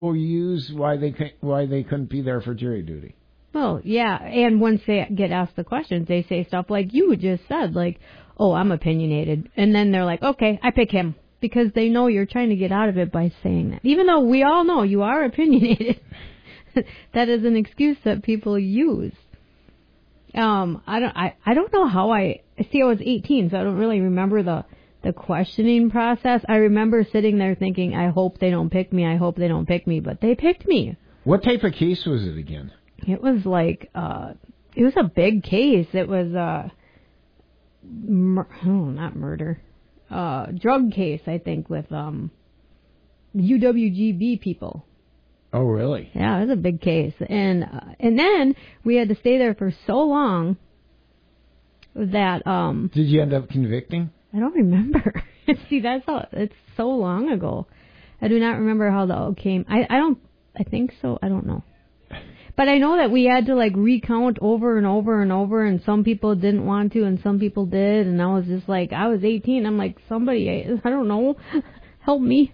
Or use why they couldn't be there for jury duty. Well, yeah, and once they get asked the questions, they say stuff like you just said, like, oh, I'm opinionated. And then they're like, okay, I pick him. Because they know you're trying to get out of it by saying that. Even though we all know you are opinionated. That is an excuse that people use. I don't know how I was 18, so I don't really remember the questioning process. I remember sitting there thinking, I hope they don't pick me, but they picked me. What type of case was it again? It was like, it was a big case. It was, not murder. Drug case, I think, with, UWGB people. Oh, really? Yeah, it was a big case. And then we had to stay there for so long that, Did you end up convicting? I don't remember. See, it's so long ago. I do not remember how the all came. I think so. I don't know. But I know that we had to like recount over and over and over, and some people didn't want to and some people did, and I was just like, I was 18. I'm like, somebody, I don't know, help me.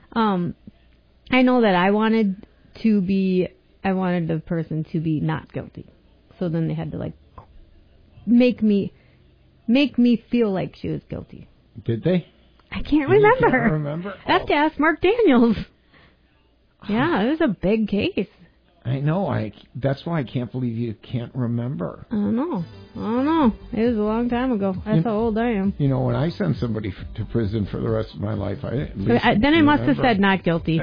I know that I wanted the person to be not guilty. So then they had to like make me feel like she was guilty. Did they? I can't remember. You can't remember? I have to ask Mark Daniels. Yeah, it was a big case. I know. That's why I can't believe you can't remember. I don't know. It was a long time ago. That's how old I am. You know, when I send somebody to prison for the rest of my life, then I must have said not guilty.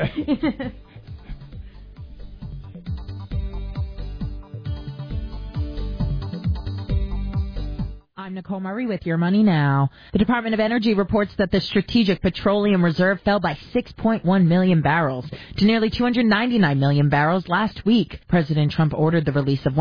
I'm Nicole Murray with Your Money Now. The Department of Energy reports that the Strategic Petroleum Reserve fell by 6.1 million barrels to nearly 299 million barrels last week. President Trump ordered the release of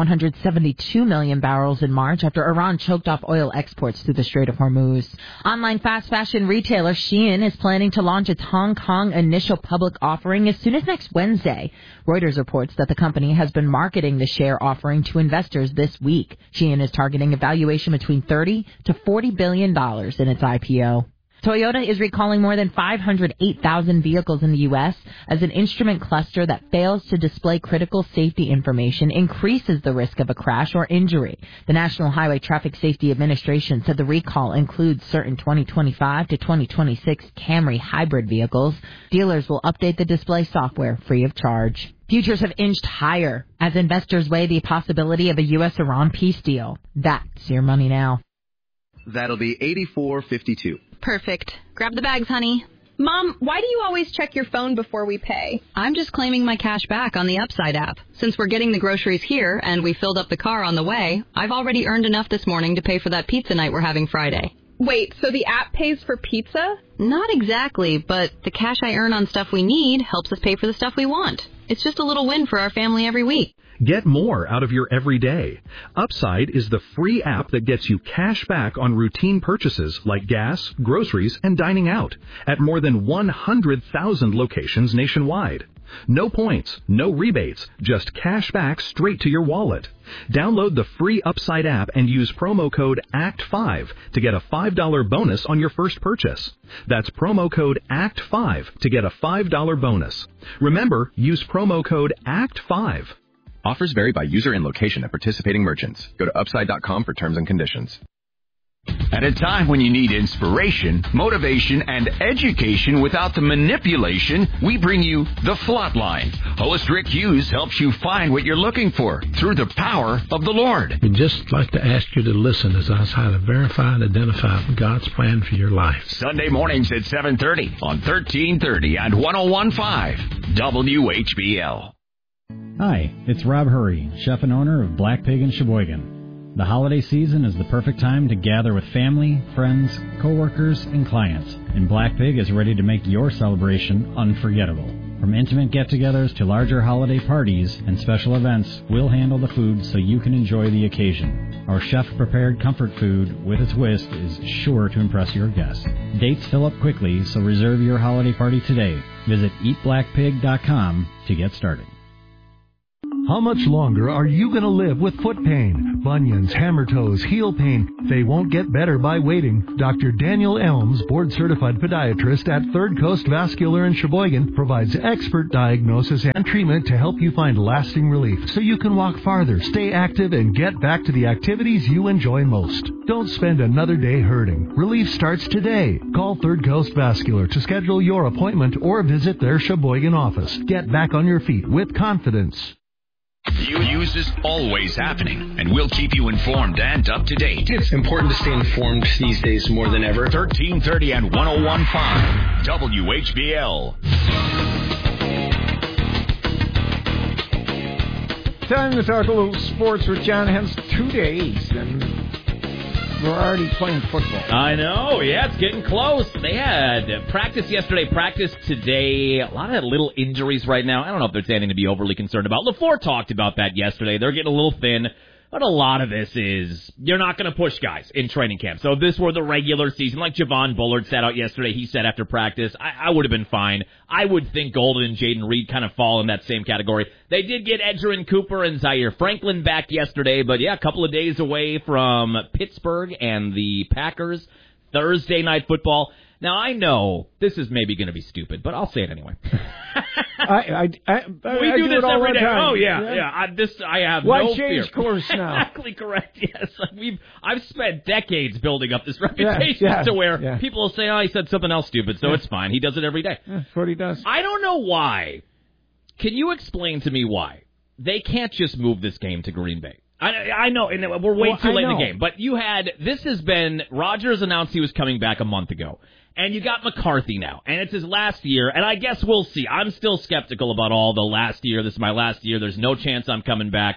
172 million barrels in March after Iran choked off oil exports through the Strait of Hormuz. Online fast fashion retailer Shein is planning to launch its Hong Kong initial public offering as soon as next Wednesday. Reuters reports that the company has been marketing the share offering to investors this week. Shein is targeting a valuation between $30 to $40 billion in its IPO. Toyota is recalling more than 508,000 vehicles in the U.S. as an instrument cluster that fails to display critical safety information increases the risk of a crash or injury. The National Highway Traffic Safety Administration said the recall includes certain 2025 to 2026 Camry hybrid vehicles. Dealers will update the display software free of charge. Futures have inched higher as investors weigh the possibility of a U.S.-Iran peace deal. That's Your Money Now. That'll be $84.52. Perfect. Grab the bags, honey. Mom, why do you always check your phone before we pay? I'm just claiming my cash back on the Upside app. Since we're getting the groceries here and we filled up the car on the way, I've already earned enough this morning to pay for that pizza night we're having Friday. Wait, so the app pays for pizza? Not exactly, but the cash I earn on stuff we need helps us pay for the stuff we want. It's just a little win for our family every week. Get more out of your everyday. Upside is the free app that gets you cash back on routine purchases like gas, groceries, and dining out at more than 100,000 locations nationwide. No points, no rebates, just cash back straight to your wallet. Download the free Upside app and use promo code ACT5 to get a $5 bonus on your first purchase. That's promo code ACT5 to get a $5 bonus. Remember, use promo code ACT5. Offers vary by user and location at participating merchants. Go to upside.com for terms and conditions. At a time when you need inspiration, motivation, and education without the manipulation, we bring you The Flatline. Host Rick Hughes helps you find what you're looking for through the power of the Lord. We'd just like to ask you to listen as I try to verify and identify God's plan for your life. Sunday mornings at 7:30 on 1330 and 101.5 WHBL. Hi, it's Rob Hurry, chef and owner of Black Pig in Sheboygan. The holiday season is the perfect time to gather with family, friends, coworkers, and clients, and Black Pig is ready to make your celebration unforgettable. From intimate get-togethers to larger holiday parties and special events, we'll handle the food so you can enjoy the occasion. Our chef-prepared comfort food with a twist is sure to impress your guests. Dates fill up quickly, so reserve your holiday party today. Visit eatblackpig.com to get started. How much longer are you going to live with foot pain, bunions, hammer toes, heel pain? They won't get better by waiting. Dr. Daniel Elms, board-certified podiatrist at Third Coast Vascular in Sheboygan, provides expert diagnosis and treatment to help you find lasting relief so you can walk farther, stay active, and get back to the activities you enjoy most. Don't spend another day hurting. Relief starts today. Call Third Coast Vascular to schedule your appointment or visit their Sheboygan office. Get back on your feet with confidence. News is always happening, and we'll keep you informed and up to date. It's important to stay informed these days more than ever. 1330 and 101.5 WHBL. Time to talk a little sports with John Hens. 2 days, and we're already playing football. I know, yeah, it's getting close. They had practice yesterday, practice today. A lot of little injuries right now. I don't know if there's anything to be overly concerned about. LaFleur talked about that yesterday. They're getting a little thin. But a lot of this is you're not going to push guys in training camp. So if this were the regular season, like Javon Bullard sat out yesterday, he said after practice, I would have been fine. I would think Golden and Jaden Reed kind of fall in that same category. They did get Edgerrin Cooper and Zaire Franklin back yesterday, but yeah, a couple of days away from Pittsburgh and the Packers. Thursday night football. Now, I know this is maybe going to be stupid, but I'll say it anyway. I do this every day. Time. Oh, yeah. I have Why no change fear. course now? Exactly correct, yes. I've spent decades building up this reputation to where people will say, oh, he said something else stupid, so it's fine. He does it every day. That's what he does. I don't know why. Can you explain to me why they can't just move this game to Green Bay? I know, and we're way too late in the game. But Rodgers announced he was coming back a month ago. And you got McCarthy now, and it's his last year, and I guess we'll see. I'm still skeptical about all the last year. This is my last year. There's no chance I'm coming back.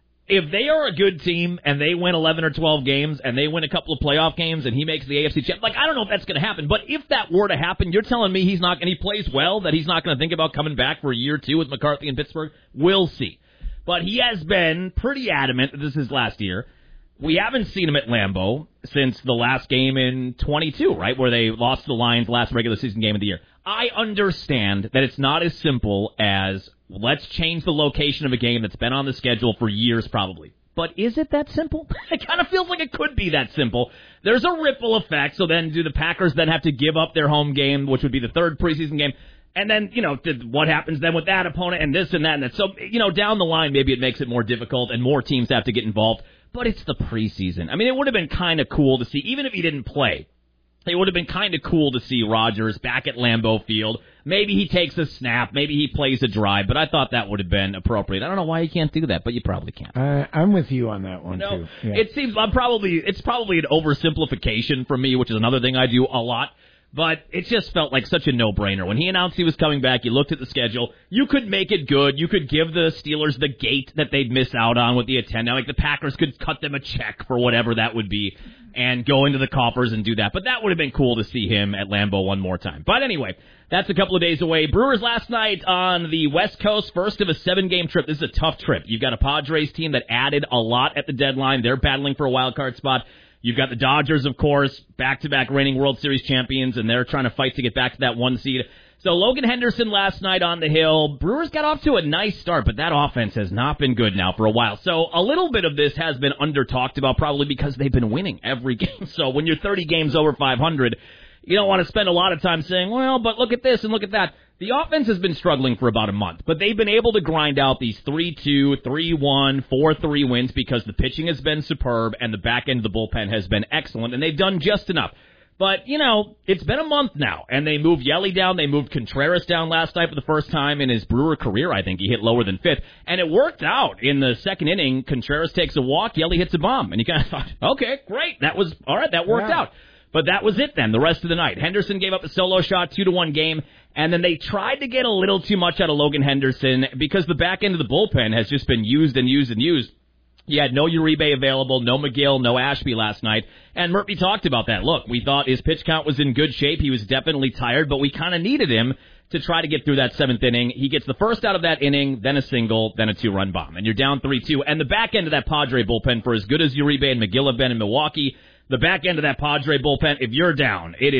If they are a good team, and they win 11 or 12 games, and they win a couple of playoff games, and he makes the AFC champ, I don't know if that's going to happen, but if that were to happen, you're telling me he's not, and he plays well, that he's not going to think about coming back for a year or two with McCarthy in Pittsburgh? We'll see. But he has been pretty adamant that this is his last year. We haven't seen him at Lambeau since the last game in 22, right, where they lost to the Lions last regular season game of the year. I understand that it's not as simple as let's change the location of a game that's been on the schedule for years probably. But is it that simple? It kind of feels like it could be that simple. There's a ripple effect, so then do the Packers then have to give up their home game, which would be the third preseason game? And then, what happens then with that opponent and this and that and that? So, down the line, maybe it makes it more difficult and more teams have to get involved. But it's the preseason. I mean, it would have been kind of cool to see, even if he didn't play, it would have been kind of cool to see Rodgers back at Lambeau Field. Maybe he takes a snap. Maybe he plays a drive. But I thought that would have been appropriate. I don't know why you can't do that, but you probably can't. I'm with you on that one, too. Yeah. It seems it's probably an oversimplification for me, which is another thing I do a lot. But it just felt like such a no-brainer. When he announced he was coming back, you looked at the schedule. You could make it good. You could give the Steelers the gate that they'd miss out on with the attendance. Like the Packers could cut them a check for whatever that would be and go into the coffers and do that. But that would have been cool to see him at Lambeau one more time. But anyway, that's a couple of days away. Brewers last night on the West Coast, first of a 7-game trip. This is a tough trip. You've got a Padres team that added a lot at the deadline. They're battling for a wild card spot. You've got the Dodgers, of course, back-to-back reigning World Series champions, and they're trying to fight to get back to that 1 seed. So Logan Henderson last night on the hill. Brewers got off to a nice start, but that offense has not been good now for a while. So a little bit of this has been under-talked about, probably because they've been winning every game. So when you're 30 games over 500, you don't want to spend a lot of time saying, well, but look at this and look at that. The offense has been struggling for about a month, but they've been able to grind out these 3-2, 3-1, 4-3 wins because the pitching has been superb and the back end of the bullpen has been excellent, and they've done just enough. But, it's been a month now, and they moved Yelly down. They moved Contreras down last night for the first time in his Brewer career, I think. He hit lower than 5th, and it worked out. In the second inning, Contreras takes a walk, Yelly hits a bomb, and you kind of thought, okay, great, that worked out. But that was it then, the rest of the night. Henderson gave up a solo shot, 2-1 game, and then they tried to get a little too much out of Logan Henderson because the back end of the bullpen has just been used and used and used. You had no Uribe available, no McGill, no Ashby last night, and Murphy talked about that. Look, we thought his pitch count was in good shape. He was definitely tired, but we kind of needed him to try to get through that 7th inning. He gets the first out of that inning, then a single, then a 2-run bomb, and you're down 3-2. And the back end of that Padre bullpen, for as good as Uribe and McGill have been in Milwaukee, the back end of that Padre bullpen, if you're down, it is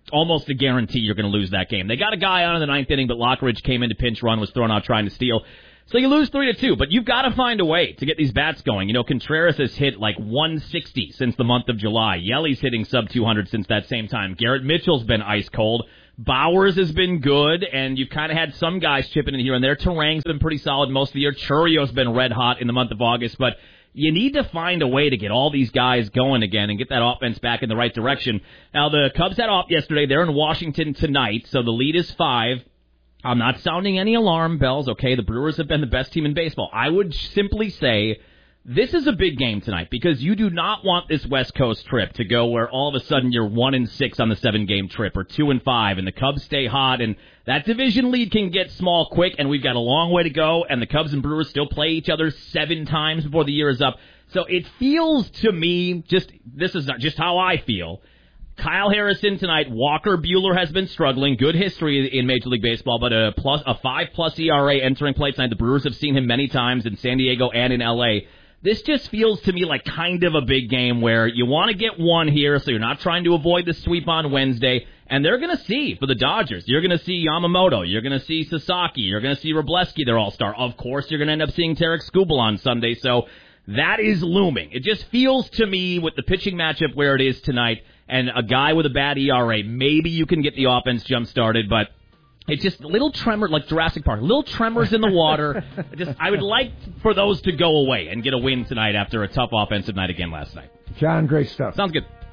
almost a guarantee you're going to lose that game. They got a guy on in the ninth inning, but Lockridge came into pinch run, was thrown out trying to steal. So you lose 3-2, but you've got to find a way to get these bats going. You know, Contreras has hit like 160 since the month of July. Yelly's hitting sub 200 since that same time. Garrett Mitchell's been ice cold. Bowers has been good, and you've kind of had some guys chipping in here and there. Terang's been pretty solid most of the year. Churrio's been red hot in the month of August, but you need to find a way to get all these guys going again and get that offense back in the right direction. Now, the Cubs had off yesterday. They're in Washington tonight, so the lead is 5. I'm not sounding any alarm bells, okay? The Brewers have been the best team in baseball. I would simply say this is a big game tonight because you do not want this West Coast trip to go where all of a sudden you're 1-6 on the 7-game trip or 2-5 and the Cubs stay hot and that division lead can get small quick and we've got a long way to go and the Cubs and Brewers still play each other 7 times before the year is up. So it feels to me, this is not just how I feel. Kyle Harrison tonight. Walker Buehler has been struggling. Good history in Major League Baseball, but a 5+ ERA entering play tonight. The Brewers have seen him many times in San Diego and in L.A. This just feels to me like kind of a big game where you want to get one here so you're not trying to avoid the sweep on Wednesday. And they're going to see, for the Dodgers, you're going to see Yamamoto, you're going to see Sasaki, you're going to see Wroblewski, their all-star. Of course, you're going to end up seeing Tarek Skubal on Sunday. So that is looming. It just feels to me with the pitching matchup where it is tonight and a guy with a bad ERA, maybe you can get the offense jump-started, but it's just a little tremor, like Jurassic Park, little tremors in the water. I would like for those to go away and get a win tonight after a tough offensive night again last night. John, great stuff. Sounds good.